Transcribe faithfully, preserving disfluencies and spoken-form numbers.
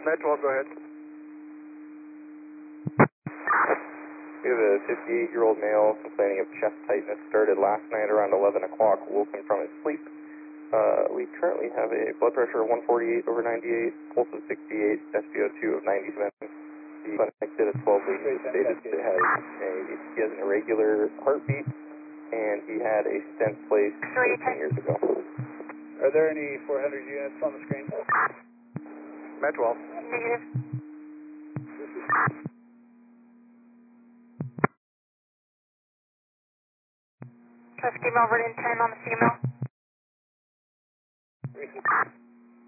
twelve, go ahead. We have a fifty-eight-year-old male complaining of chest tightness. Started last night around eleven o'clock, woke him from his sleep. Uh, we currently have a blood pressure of one forty-eight over ninety-eight, pulse of sixty-eight, S p O two of ninety-seven. The clinic did a twelve lead and stated that it has a, he has an irregular heartbeat, and he had a stent placed fifteen years ago. Are there any four hundred units on the screen? Met twelve. Negative. Let's keep over in ten on the female.